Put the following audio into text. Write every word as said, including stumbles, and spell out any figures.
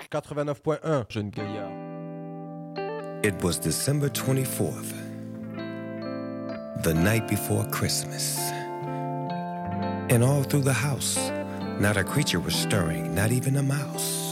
quatre-vingt-neuf point un, Jeune Gaillard. It was December twenty-fourth, the night before Christmas. And all through the house, not a creature was stirring, not even a mouse.